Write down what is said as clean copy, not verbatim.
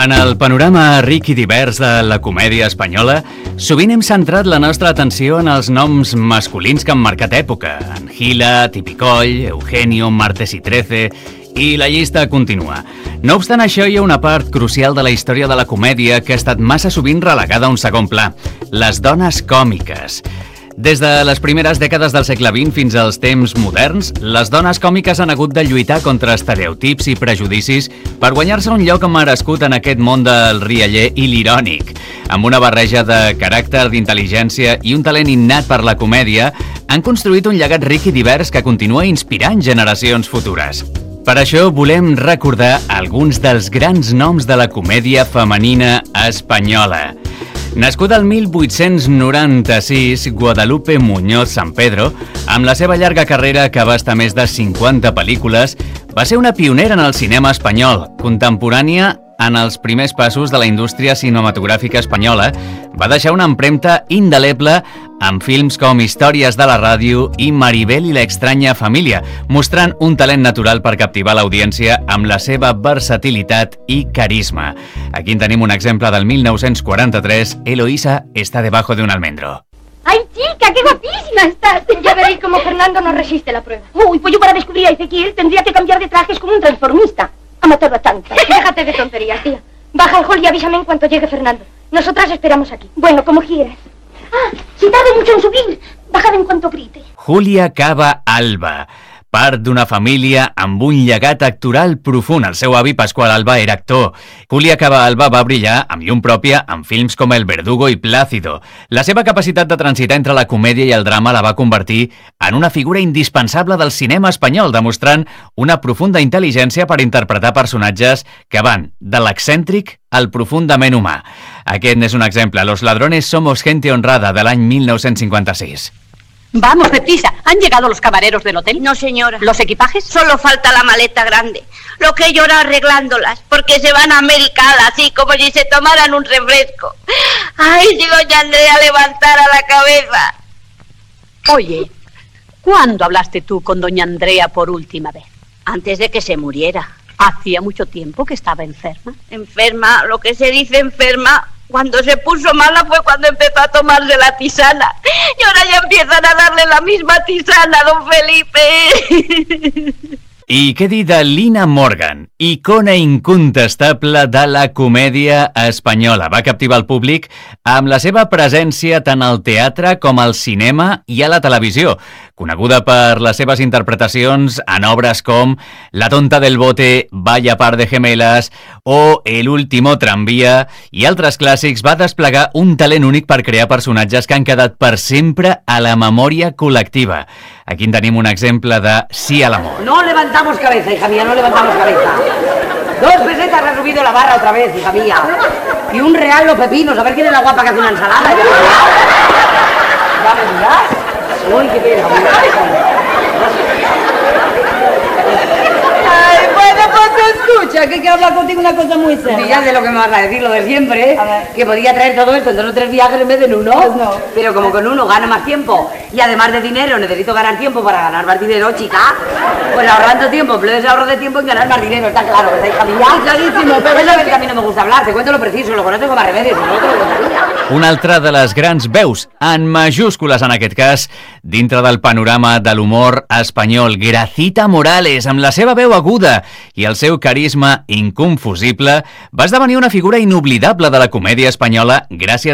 En el panorama ric i divers de la comèdia espanyola, sovint hem centrat la nostra atenció en els noms masculins que han marcat època. Angila, Tipicoll, Eugenio, Martes y Trece... I la llista continua. No obstant això, hi ha una part crucial de la història de la comèdia que ha estat massa sovint relegada a un segon pla: les dones còmiques. Des de les primeres dècades del segle XX fins als temps moderns, les dones còmiques han hagut de lluitar contra estereotips i prejudicis per guanyar-se un lloc merescut en aquest món del rialler i l'irònic. Amb una barreja de caràcter, d'intel·ligència i un talent innat per la comèdia, han construït un llegat ric i divers que continua inspirant generacions futures. Per això volem recordar alguns dels grans noms de la comèdia femenina espanyola. Nascuda el 1896, Guadalupe Muñoz Sampedro, amb la seva llarga carrera que abasta més de 50 pel·lícules, va ser una pionera en el cinema espanyol, contemporània en els primers passos de la indústria cinematogràfica espanyola. Va deixar una empremta indeleble amb films com Històries de la ràdio i Maribel i la extraña família, mostrant un talent natural per captivar l'audiència amb la seva versatilitat i carisma. Aquí en tenim un exemple del 1943, Eloísa está debajo de un almendro. ¡Ay, chica, qué guapísima estás! Ya veréis cómo Fernando no resiste la prueba. Uy, pues yo para descubrir a Ezequiel tendría que cambiar de trajes como un transformista. Ha matado a tanta. Déjate de tonterías, tía. Baja al hall y avísame en cuanto llegue Fernando. Nosotras esperamos aquí. Bueno, como quieras. Ah, si tarde mucho en subir, bajad en cuanto grite. Julia Cava Alba, part d'una família amb un llegat actoral profund. El seu avi, Pascual Alba, era actor. Julia Cava Alba va brillar amb llum pròpia en films com El Verdugo i Plácido. La seva capacitat de transitar entre la comèdia i el drama la va convertir en una figura indispensable del cinema espanyol, demostrant una profunda intel·ligència per interpretar personatges que van de l'excèntric al profundament humà. Aquest n'és un exemple. Los ladrones somos gente honrada, de l'any 1956. Vamos, deprisa. ¿Han llegado los camareros del hotel? No, señora. ¿Los equipajes? Solo falta la maleta grande. Lo que llora arreglándolas, porque se van a América así como si se tomaran un refresco. Ay, si doña Andrea levantara la cabeza. Oye, ¿cuándo hablaste tú con doña Andrea por última vez? Antes de que se muriera. ¿Hacía mucho tiempo que estaba enferma? Enferma, lo que se dice enferma. Cuando se puso mala fue cuando empezó a tomarse la tisana. Y ahora ya empiezan a darle la misma tisana, don Felipe. I què dir de Lina Morgan, icona incontestable de la comèdia espanyola. Va captivar el públic amb la seva presència tant al teatre com al cinema i a la televisió, coneguda per les seves interpretacions en obres com La tonta del bote, Vaya par de gemelas o El último tranvía i altres clàssics. Va desplegar un talent únic per crear personatges que han quedat per sempre a la memòria col·lectiva. Aquí en tenim un exemple de Sí al amor. No levantamos cabeza, hija mía, no levantamos cabeza. 2 pesetas ha subido la barra otra vez, hija mía. Y un real los pepinos, a ver quién es la guapa que hace una ensalada. ¿Ya me dirás? Uy, qué pena. Ay, bueno, pues escucha, que quiero hablar contigo una cosa muy seria. Sí, ya sé lo que me vas a decir, lo de siempre, ¿eh? Que podía traer todo esto en 2 o 3 viajes en vez de en uno. Pues no. Pero como con uno gano más tiempo y además de dinero necesito ganar tiempo para ganar más dinero, chica. Pues ahorrando tiempo, emplees ahorro de tiempo en ganar más dinero, está claro, ¿verdad, hija mía? Clarísimo, pero es lo que a mí no me gusta hablar, te cuento lo preciso, lo conozco con más remedios, si no te lo contaría. Una altra de les grans veus, en majúscules en aquest cas, dintre del panorama de l'humor espanyol, Gracita Morales, amb la seva veu aguda i el seu carisma inconfusible, va esdevenir una figura inoblidable de la comèdia espanyola gràcies